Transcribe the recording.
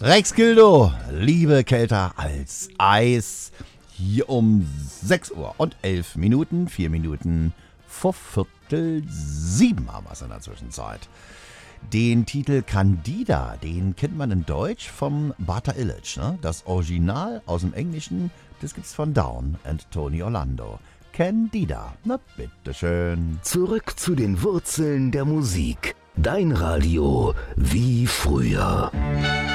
Rex Gildo, Liebe kälter als Eis. Hier um 6 Uhr und 11 Minuten, 4 Minuten vor Viertel 7 haben wir es in der Zwischenzeit. Den Titel Candida, den kennt man in Deutsch vom Bata Illich. Ne? Das Original aus dem Englischen, das gibt's von Down and Tony Orlando. Candida, na bitteschön. Zurück zu den Wurzeln der Musik. Dein Radio wie früher.